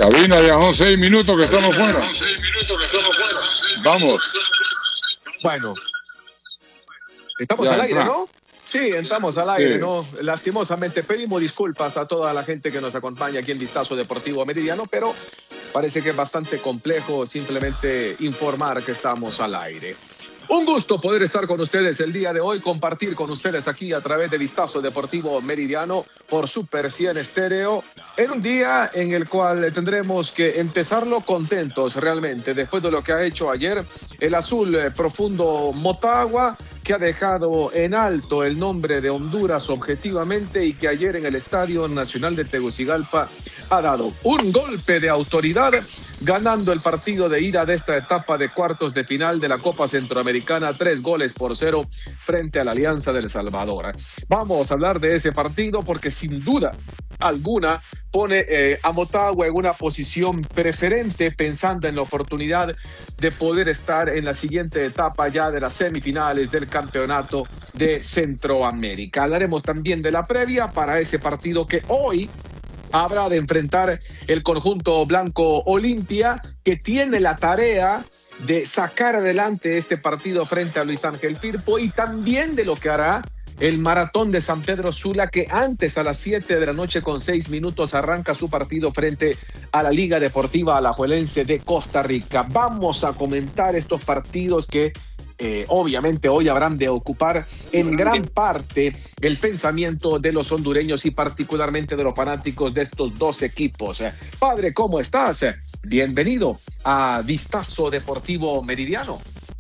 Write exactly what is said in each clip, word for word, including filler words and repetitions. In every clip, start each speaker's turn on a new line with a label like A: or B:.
A: Cabina, ya son seis minutos que estamos fuera. Vamos.
B: Bueno, estamos ya al entra. aire, ¿no? Sí, entramos al aire, sí. ¿no? Lastimosamente pedimos disculpas a toda la gente que nos acompaña aquí en Vistazo Deportivo Meridiano, pero parece que es bastante complejo simplemente informar que estamos al aire. Un gusto poder estar con ustedes el día de hoy, compartir con ustedes aquí a través de Vistazo Deportivo Meridiano por Super cien Estéreo, en un día en el cual tendremos que empezarlo contentos realmente, después de lo que ha hecho ayer el azul profundo Motagua, que ha dejado en alto el nombre de Honduras objetivamente y que ayer en el Estadio Nacional de Tegucigalpa ha dado un golpe de autoridad, ganando el partido de ida de esta etapa de cuartos de final de la Copa Centroamericana, tres goles por cero frente a la Alianza del Salvador. Vamos a hablar de ese partido porque sin duda alguna pone eh, a Motagua en una posición preferente, pensando en la oportunidad de poder estar en la siguiente etapa ya de las semifinales del Campeonato de Centroamérica. Hablaremos también de la previa para ese partido que hoy habrá de enfrentar el conjunto blanco Olimpia, que tiene la tarea de sacar adelante este partido frente a Luis Ángel Firpo, y también de lo que hará el Maratón de San Pedro Sula, que antes a las siete de la noche con seis minutos arranca su partido frente a la Liga Deportiva Alajuelense de Costa Rica. Vamos a comentar estos partidos que Eh, obviamente hoy habrán de ocupar en gran parte el pensamiento de los hondureños y particularmente de los fanáticos de estos dos equipos. Eh, padre, ¿cómo estás? Bienvenido a Vistazo Deportivo Meridiano.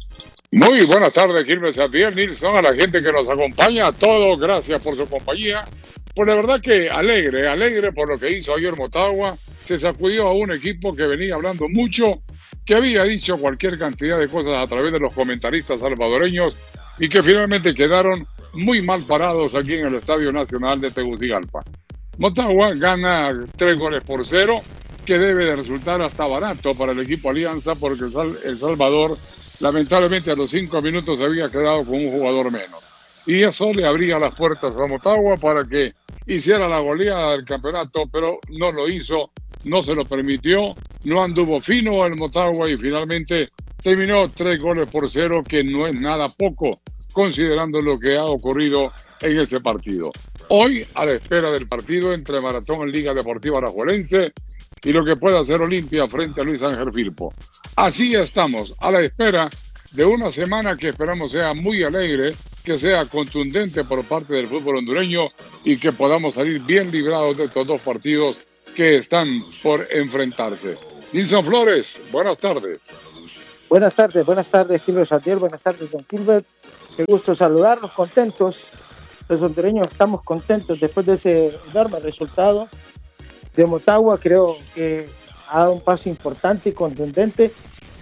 A: Muy buenas tardes, Quilmes, Adiel, Nilson, a la gente que nos acompaña, a todos, gracias por su compañía. Pues la verdad que alegre, alegre por lo que hizo ayer Motagua, se sacudió a un equipo que venía hablando mucho, que había dicho cualquier cantidad de cosas a través de los comentaristas salvadoreños y que finalmente quedaron muy mal parados aquí en el Estadio Nacional de Tegucigalpa. Motagua gana tres goles por cero, que debe de resultar hasta barato para el equipo Alianza, porque el, Sal- el Salvador lamentablemente a los cinco minutos se había quedado con un jugador menos. Y eso le abría las puertas a Motagua para que hiciera la goleada del campeonato, pero no lo hizo, no se lo permitió, no anduvo fino el Motagua y finalmente terminó tres goles por cero, que no es nada poco, considerando lo que ha ocurrido en ese partido. Hoy, a la espera del partido entre Maratón en Liga Deportiva Alajuelense y lo que pueda hacer Olimpia frente a Luis Ángel Firpo. Así estamos, a la espera de una semana que esperamos sea muy alegre, que sea contundente por parte del fútbol hondureño y que podamos salir bien librados de estos dos partidos que están por enfrentarse. Nilson Flores, buenas tardes.
C: Buenas tardes, buenas tardes, Gilbert Satiel, buenas tardes, don Gilbert. Qué gusto saludarlos, contentos. Los hondureños estamos contentos después de ese enorme resultado de Motagua. Creo que ha dado un paso importante y contundente.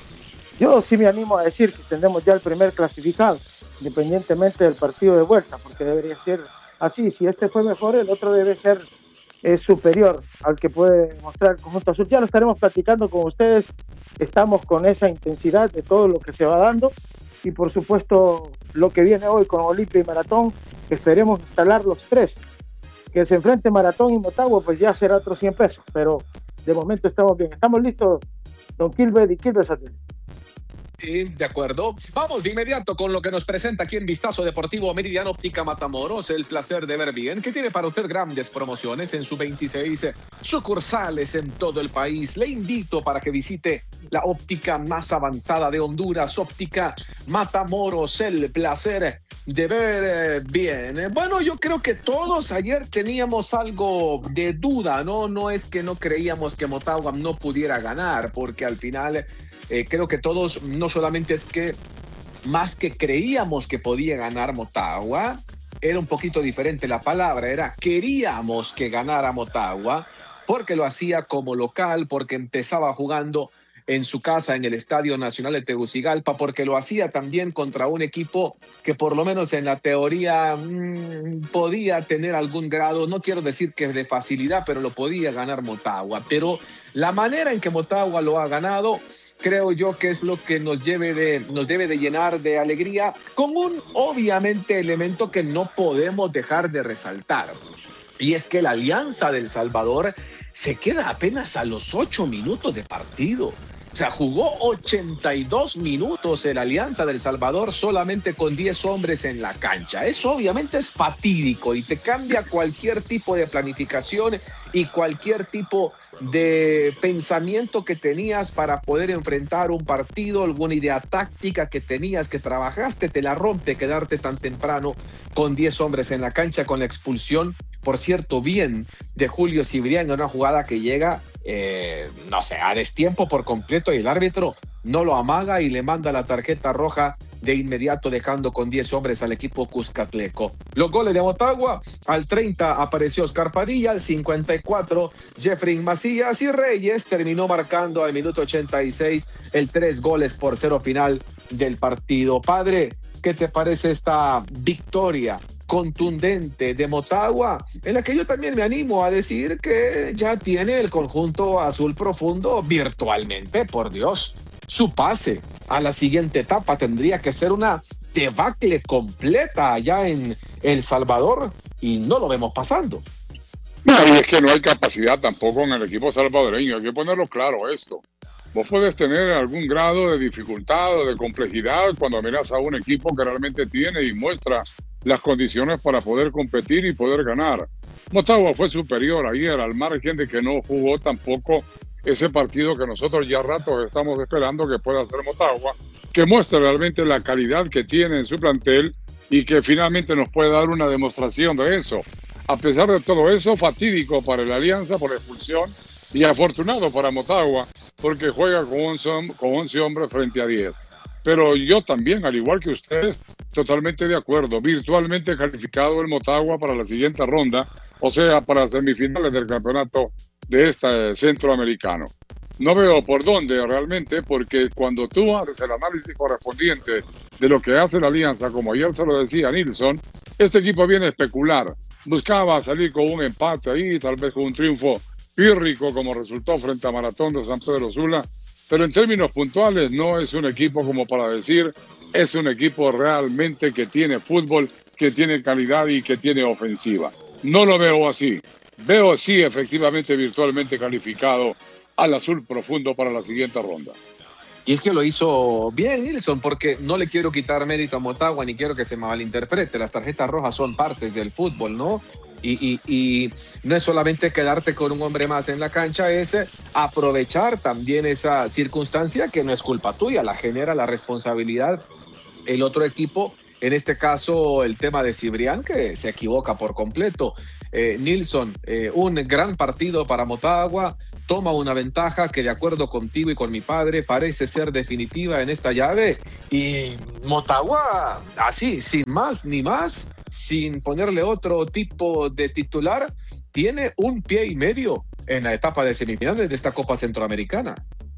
C: Yo sí me animo a decir que tendremos ya el primer clasificado, independientemente del partido de vuelta, porque debería ser así. Si este fue mejor, el otro debe ser eh, superior al que puede mostrar el conjunto azul. Ya lo estaremos platicando con ustedes. Estamos con esa intensidad de todo lo que se va dando y por supuesto lo que viene hoy con Olimpia y Maratón, esperemos instalar los tres. Que se enfrente Maratón y Motagua, pues ya será otros cien pesos, pero de momento estamos bien. Estamos listos, don Gilbert y Gilbert Satiel.
B: Sí, de acuerdo. Vamos de inmediato con lo que nos presenta aquí en Vistazo Deportivo Meridiano. Óptica Matamoros, el placer de ver bien, que tiene para usted grandes promociones en sus veintiséis sucursales en todo el país. Le invito para que visite la óptica más avanzada de Honduras, Óptica Matamoros, el placer de ver bien. Bueno, yo creo que todos ayer teníamos algo de duda, ¿no? No es que no creíamos que Motagua no pudiera ganar, porque al final Eh, creo que todos, no solamente es que más que creíamos que podía ganar Motagua, era un poquito diferente la palabra, era queríamos que ganara Motagua, porque lo hacía como local, porque empezaba jugando en su casa en el Estadio Nacional de Tegucigalpa, porque lo hacía también contra un equipo que por lo menos en la teoría mmm, podía tener algún grado, no quiero decir que es de facilidad, pero lo podía ganar Motagua. Pero la manera en que Motagua lo ha ganado, creo yo que es lo que nos debe de, nos debe de llenar de alegría, con un obviamente elemento que no podemos dejar de resaltar. Y es que la Alianza del Salvador se queda apenas a los ocho minutos de partido. O sea, jugó ochenta y dos minutos el Alianza del Salvador solamente con diez hombres en la cancha. Eso obviamente es fatídico y te cambia cualquier tipo de planificación y cualquier tipo de pensamiento que tenías para poder enfrentar un partido, alguna idea táctica que tenías, que trabajaste, te la rompe quedarte tan temprano con diez hombres en la cancha, con la expulsión, por cierto, bien, de Julio Cibrián en una jugada que llega, eh, no sé, a destiempo por completo y el árbitro no lo amaga y le manda la tarjeta roja de inmediato, dejando con diez hombres al equipo cuscatleco. Los goles de Motagua: al treinta apareció Oscar Padilla, al cincuenta y cuatro Jeffrey Macías, y Reyes terminó marcando al minuto ochenta y seis el tres goles por cero final del partido. Padre, ¿qué te parece esta victoria contundente de Motagua, en la que yo también me animo a decir que ya tiene el conjunto azul profundo virtualmente, por Dios? Su pase a la siguiente etapa tendría que ser una debacle completa allá en El Salvador y no lo vemos pasando.
A: No, y es que no hay capacidad tampoco en el equipo salvadoreño, hay que ponerlo claro esto. Vos puedes tener algún grado de dificultad o de complejidad cuando miras a un equipo que realmente tiene y muestra las condiciones para poder competir y poder ganar. Motagua fue superior ayer, al margen de que no jugó tampoco ese partido que nosotros ya rato estamos esperando que pueda hacer Motagua, que muestre realmente la calidad que tiene en su plantel y que finalmente nos puede dar una demostración de eso. A pesar de todo eso, fatídico para la Alianza por expulsión y afortunado para Motagua porque juega con once, con once hombres frente a diez. Pero yo también, al igual que ustedes, totalmente de acuerdo. Virtualmente calificado el Motagua para la siguiente ronda, o sea, para semifinales del campeonato de este centroamericano. No veo por dónde realmente, porque cuando tú haces el análisis correspondiente de lo que hace la Alianza, como ayer se lo decía Nilsson, este equipo viene a especular. Buscaba salir con un empate ahí, tal vez con un triunfo pírrico como resultó frente a Maratón de San Pedro Sula, pero en términos puntuales no es un equipo como para decir, es un equipo realmente que tiene fútbol, que tiene calidad y que tiene ofensiva. No lo veo así. Veo sí efectivamente virtualmente calificado al azul profundo para la siguiente ronda.
B: Y es que lo hizo bien Nilsson, porque no le quiero quitar mérito a Motagua ni quiero que se me malinterprete. Las tarjetas rojas son partes del fútbol, ¿no? Y, y, y no es solamente quedarte con un hombre más en la cancha, es aprovechar también esa circunstancia que no es culpa tuya, la genera la responsabilidad el otro equipo, en este caso el tema de Cibrián, que se equivoca por completo. Eh, Nilsson, eh, un gran partido para Motagua, toma una ventaja que de acuerdo contigo y con mi padre parece ser definitiva en esta llave, y Motagua así, sin más ni más, sin ponerle otro tipo de titular, tiene un pie y medio en la etapa de semifinales de esta Copa Centroamericana.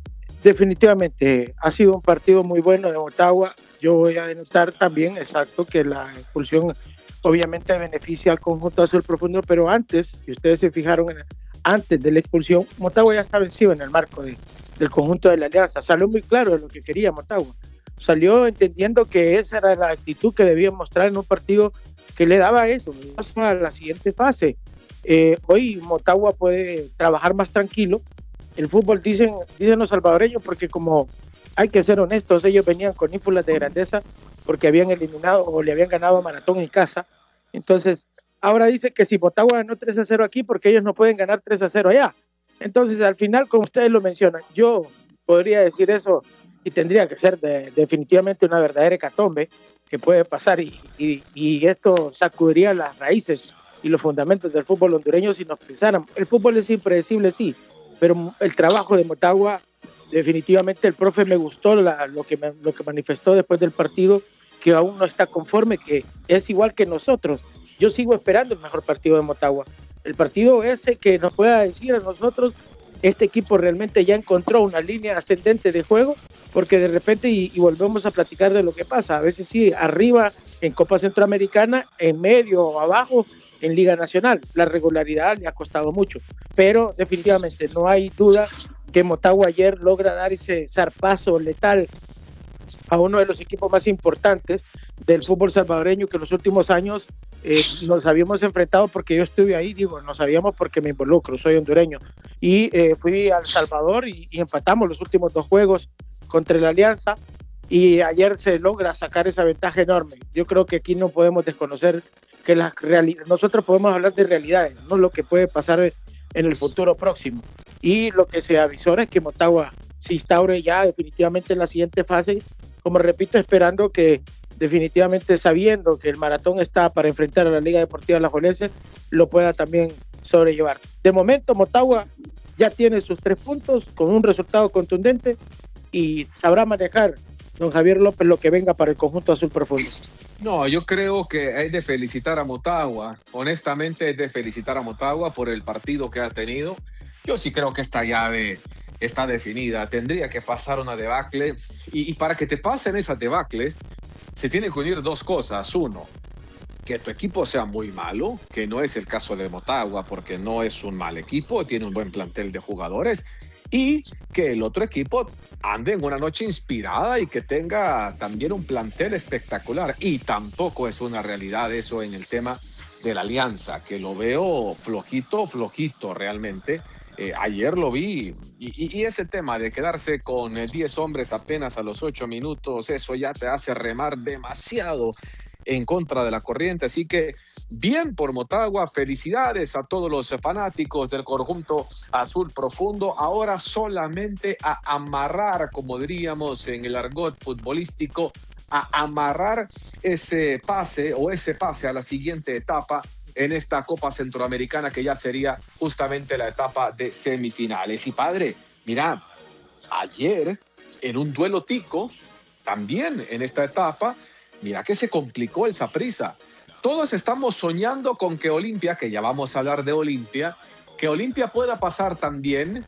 C: Definitivamente ha sido un partido muy bueno de Motagua. Yo voy a denotar también, exacto, que la expulsión obviamente beneficia al conjunto azul profundo, pero antes, si ustedes se fijaron, en, antes de la expulsión, Motagua ya está vencido en el marco de, del conjunto de la Alianza. Salió muy claro de lo que quería Motagua. Salió entendiendo que esa era la actitud que debía mostrar en un partido que le daba eso, a la siguiente fase. Eh, hoy Motagua puede trabajar más tranquilo. El fútbol, dicen, dicen los salvadoreños, porque como hay que ser honestos, ellos venían con ínfulas de grandeza porque habían eliminado o le habían ganado a Maratón en casa. Entonces, ahora dice que si Motagua ganó tres a cero aquí, porque ellos no pueden ganar tres a cero allá. Entonces, al final, como ustedes lo mencionan, yo podría decir eso y tendría que ser de, definitivamente una verdadera hecatombe que puede pasar y, y, y esto sacudiría las raíces y los fundamentos del fútbol hondureño si nos pensaran. El fútbol es impredecible, sí, pero el trabajo de Motagua, definitivamente el profe me gustó la, lo, que me, lo que manifestó después del partido, que aún no está conforme, que es igual que nosotros. Yo sigo esperando el mejor partido de Motagua, el partido ese que nos pueda decir a nosotros, este equipo realmente ya encontró una línea ascendente de juego, porque de repente, y, y volvemos a platicar de lo que pasa, a veces sí, arriba en Copa Centroamericana, en medio o abajo en Liga Nacional, la regularidad le ha costado mucho, pero definitivamente no hay duda que Motagua ayer logra dar ese zarpazo letal a uno de los equipos más importantes del fútbol salvadoreño, que en los últimos años eh, nos habíamos enfrentado porque yo estuve ahí, digo, nos sabíamos porque me involucro, soy hondureño, y eh, fui a El Salvador y, y empatamos los últimos dos juegos contra la Alianza, y ayer se logra sacar esa ventaja enorme. Yo creo que aquí no podemos desconocer que la realidad, nosotros podemos hablar de realidades, no lo que puede pasar en el futuro próximo, y lo que se avisora es que Motagua se instaure ya definitivamente en la siguiente fase, como repito, esperando que definitivamente, sabiendo que el maratón está para enfrentar a la Liga Deportiva Alajuelense, lo pueda también sobrellevar. De momento, Motagua ya tiene sus tres puntos con un resultado contundente y sabrá manejar don Javier López lo que venga para el conjunto azul profundo.
B: No, yo creo que hay de felicitar a Motagua. Honestamente, hay de felicitar a Motagua por el partido que ha tenido. Yo sí creo que esta llave está definida. Tendría que pasar una debacle. Y, y para que te pasen esas debacles, se tienen que unir dos cosas. Uno, que tu equipo sea muy malo, que no es el caso de Motagua, porque no es un mal equipo, tiene un buen plantel de jugadores. Y que el otro equipo ande en una noche inspirada y que tenga también un plantel espectacular. Y tampoco es una realidad eso en el tema de la Alianza, que lo veo flojito, flojito realmente. Eh, ayer lo vi y, y, y ese tema de quedarse con diez hombres apenas a los ocho minutos, eso ya te hace remar demasiado en contra de la corriente. Así que bien por Motagua, felicidades a todos los fanáticos del conjunto azul profundo. Ahora solamente a amarrar, como diríamos en el argot futbolístico, a amarrar ese pase o ese pase a la siguiente etapa en esta Copa Centroamericana, que ya sería justamente la etapa de semifinales. Y padre, mira, ayer en un duelo tico, también en esta etapa, mira que se complicó el Saprissa. Todos estamos soñando con que Olimpia, que ya vamos a hablar de Olimpia, que Olimpia pueda pasar también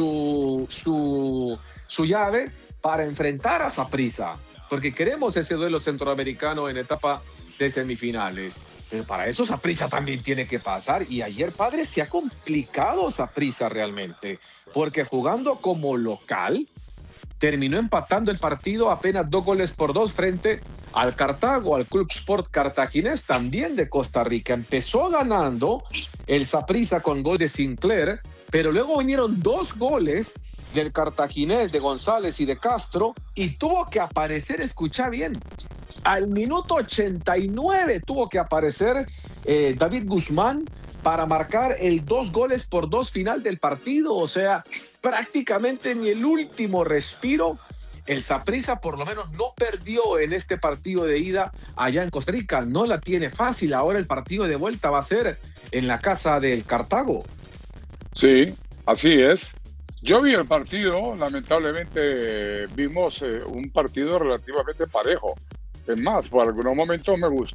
B: su, su, su llave para enfrentar a Saprissa, porque queremos ese duelo centroamericano en etapa de semifinales. Pero para eso Saprissa también tiene que pasar. Y ayer, padre, se ha complicado Saprissa realmente, porque jugando como local, terminó empatando el partido apenas dos goles por dos frente al Cartago, al Club Sport Cartaginés, también de Costa Rica. Empezó ganando el Saprissa con gol de Sinclair, pero luego vinieron dos goles del Cartaginés, de González y de Castro, y tuvo que aparecer, escucha bien, al minuto ochenta y nueve tuvo que aparecer eh, David Guzmán para marcar el dos goles por dos final del partido. O sea, prácticamente en el último respiro, el Saprissa por lo menos no perdió en este partido de ida allá en Costa Rica. No la tiene fácil. Ahora el partido de vuelta va a ser en la casa del Cartago.
A: Sí, así es. Yo vi el partido, lamentablemente vimos eh, un partido relativamente parejo. Es más, por algunos momentos me gustó